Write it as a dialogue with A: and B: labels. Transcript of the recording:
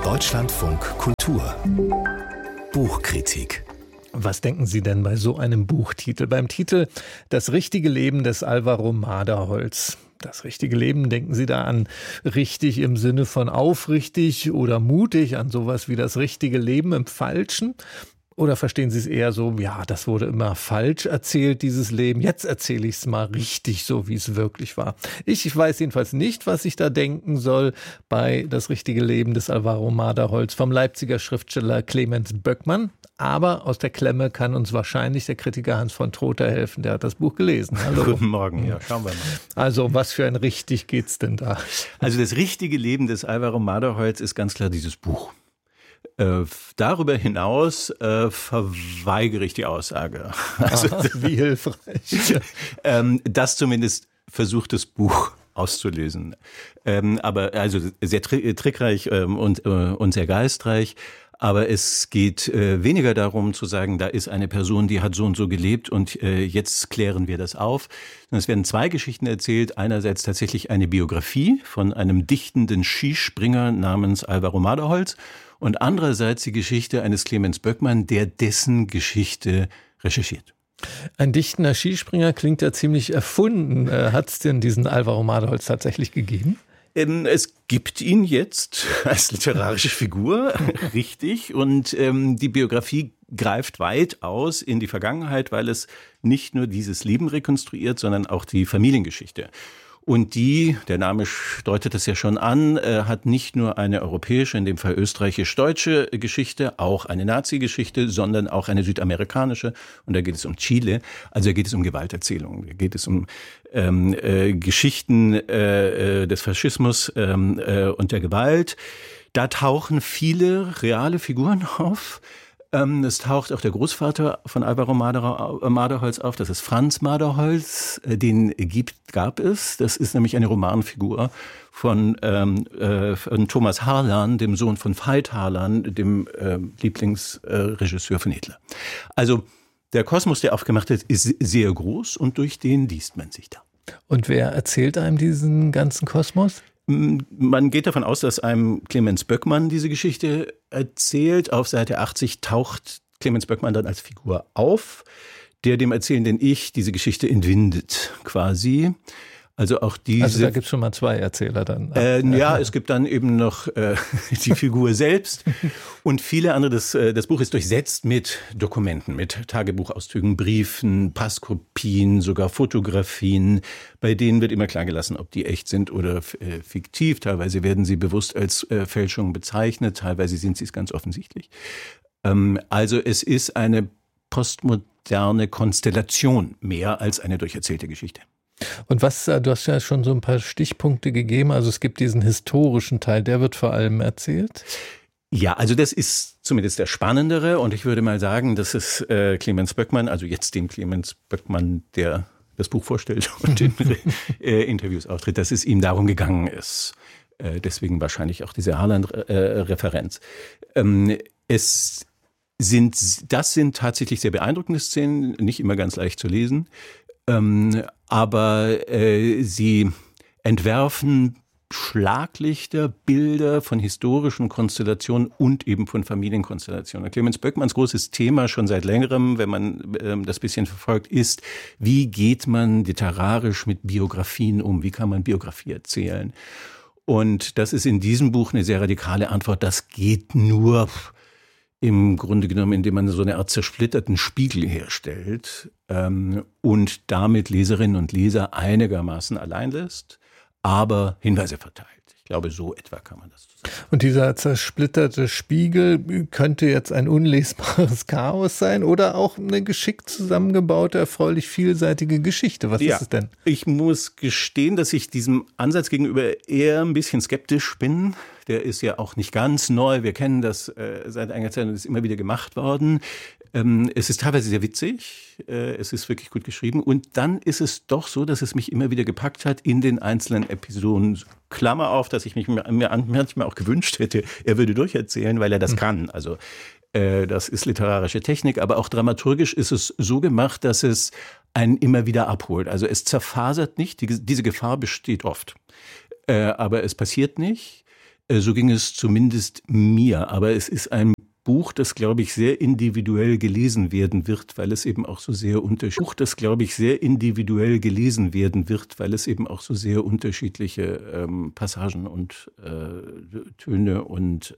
A: Deutschlandfunk Kultur Buchkritik.
B: Was denken Sie denn bei so einem Buchtitel? Beim Titel »Das richtige Leben des Alvaro Maderholz«. Das richtige Leben, denken Sie da an richtig im Sinne von aufrichtig oder mutig, an sowas wie das richtige Leben im Falschen? Oder verstehen Sie es eher so, ja, das wurde immer falsch erzählt, dieses Leben, jetzt erzähle ich es mal richtig, so wie es wirklich war. Ich weiß jedenfalls nicht, was ich da denken soll bei Das richtige Leben des Alvaro Maderholz vom Leipziger Schriftsteller Clemens Böckmann. Aber aus der Klemme kann uns wahrscheinlich der Kritiker Hans von Trotha helfen, der hat das Buch gelesen. Hallo.
C: Guten Morgen, ja, schauen wir mal.
B: Also, was für ein richtig geht's denn da?
C: Also das richtige Leben des Alvaro Maderholz ist ganz klar dieses Buch. Darüber hinaus verweigere ich die Aussage. Also,
B: wie hilfreich.
C: Das zumindest versucht das Buch auszulösen. Aber also sehr trickreich und sehr geistreich. Aber es geht weniger darum zu sagen, da ist eine Person, die hat so und so gelebt und jetzt klären wir das auf. Es werden zwei Geschichten erzählt. Einerseits tatsächlich eine Biografie von einem dichtenden Skispringer namens Alvaro Maderholz und andererseits die Geschichte eines Clemens Böckmann, der dessen Geschichte recherchiert.
B: Ein dichtender Skispringer klingt ja ziemlich erfunden. Hat es denn diesen Alvaro Maderholz tatsächlich gegeben?
C: Es gibt ihn jetzt als literarische Figur, richtig. Und die Biografie greift weit aus in die Vergangenheit, weil es nicht nur dieses Leben rekonstruiert, sondern auch die Familiengeschichte. Und der Name deutet es ja schon an, hat nicht nur eine europäische, in dem Fall österreichisch-deutsche Geschichte, auch eine Nazi-Geschichte, sondern auch eine südamerikanische. Und da geht es um Chile, also da geht es um Gewalterzählungen, da geht es um Geschichten des Faschismus und der Gewalt. Da tauchen viele reale Figuren auf. Es taucht auch der Großvater von Alvaro Maderholz auf, das ist Franz Maderholz, den gab es. Das ist nämlich eine Romanfigur von Thomas Harlan, dem Sohn von Veit Harlan, dem Lieblingsregisseur von Hitler. Also der Kosmos, der aufgemacht wird, ist sehr groß und durch den liest man sich da.
B: Und wer erzählt einem diesen ganzen Kosmos?
C: Man geht davon aus, dass einem Clemens Böckmann diese Geschichte erzählt. Auf Seite 80 taucht Clemens Böckmann dann als Figur auf, der dem erzählenden Ich diese Geschichte entwindet, quasi. Also auch diese.
B: Also da gibt es schon mal zwei Erzähler dann.
C: Ja, es gibt dann eben noch die Figur selbst und viele andere. Das Buch ist durchsetzt mit Dokumenten, mit Tagebuchauszügen, Briefen, Passkopien, sogar Fotografien. Bei denen wird immer klar gelassen, ob die echt sind oder fiktiv. Teilweise werden sie bewusst als Fälschung bezeichnet, teilweise sind sie es ganz offensichtlich. Also es ist eine postmoderne Konstellation mehr als eine durcherzählte Geschichte.
B: Und du hast ja schon so ein paar Stichpunkte gegeben, also es gibt diesen historischen Teil, der wird vor allem erzählt?
C: Ja, also das ist zumindest der spannendere und ich würde mal sagen, dass es Clemens Böckmann, also jetzt dem Clemens Böckmann, der das Buch vorstellt und in Interviews auftritt, dass es ihm darum gegangen ist. Deswegen wahrscheinlich auch diese Harlan-Referenz. Das sind tatsächlich sehr beeindruckende Szenen, nicht immer ganz leicht zu lesen. Aber sie entwerfen Schlaglichter, Bilder von historischen Konstellationen und eben von Familienkonstellationen. Clemens Böckmanns großes Thema schon seit längerem, wenn man das bisschen verfolgt, ist, wie geht man literarisch mit Biografien um? Wie kann man Biografie erzählen? Und das ist in diesem Buch eine sehr radikale Antwort. Das geht nur im Grunde genommen, indem man so eine Art zersplitterten Spiegel herstellt und damit Leserinnen und Leser einigermaßen allein lässt, aber Hinweise verteilt. Ich glaube, so etwa kann man das sagen.
B: Und dieser zersplitterte Spiegel könnte jetzt ein unlesbares Chaos sein oder auch eine geschickt zusammengebaute, erfreulich vielseitige Geschichte. Was ist es denn?
C: Ich muss gestehen, dass ich diesem Ansatz gegenüber eher ein bisschen skeptisch bin. Der ist ja auch nicht ganz neu. Wir kennen das seit einiger Zeit und ist immer wieder gemacht worden. Es ist teilweise sehr witzig. Es ist wirklich gut geschrieben. Und dann ist es doch so, dass es mich immer wieder gepackt hat in den einzelnen Episoden. Klammer auf, dass ich mir manchmal auch gewünscht hätte, er würde durcherzählen, weil er das kann. Also das ist literarische Technik. Aber auch dramaturgisch ist es so gemacht, dass es einen immer wieder abholt. Also es zerfasert nicht. Diese Gefahr besteht oft. Aber es passiert nicht. So ging es zumindest mir. Aber es ist ein Buch, das, glaube ich, sehr individuell gelesen werden wird, weil es eben auch so sehr unterschiedliche Passagen und Töne und